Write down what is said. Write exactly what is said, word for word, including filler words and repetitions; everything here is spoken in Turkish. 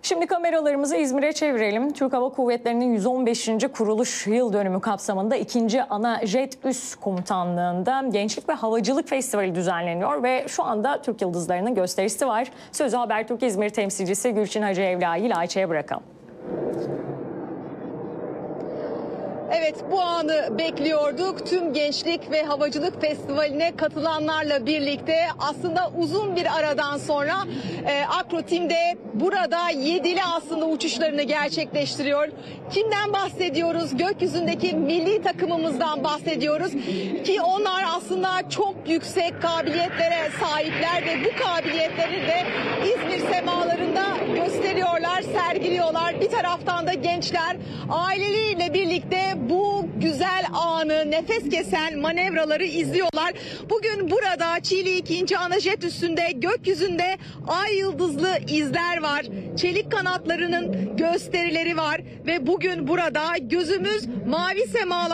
Şimdi kameralarımızı İzmir'e çevirelim. Türk Hava Kuvvetleri'nin yüz on beşinci kuruluş yıl dönümü kapsamında ikinci Ana Jet Üs Komutanlığı'nda Gençlik ve Havacılık Festivali düzenleniyor ve şu anda Türk Yıldızları'nın gösterisi var. Sözü Habertürk İzmir temsilcisi Gülçin Hacı Evlai ile Ayça'ya bırakalım. Evet, bu anı bekliyorduk. Tüm Gençlik ve Havacılık Festivali'ne katılanlarla birlikte aslında uzun bir aradan sonra e, Akrotim de burada yedili aslında uçuşlarını gerçekleştiriyor. Kimden bahsediyoruz? Gökyüzündeki milli takımımızdan bahsediyoruz ki onlar aslında çok yüksek kabiliyetlere sahipler ve bu kabiliyetleri de İzmir semalarında gösteriyorlar, sergiliyorlar. Bir taraftan da gençler aileleriyle birlikte bu güzel anı, nefes kesen manevraları izliyorlar. Bugün burada Çiğli ikinci Ana Jet üstünde gökyüzünde ay yıldızlı izler var. Çelik kanatlarının gösterileri var ve bugün burada gözümüz mavi semalar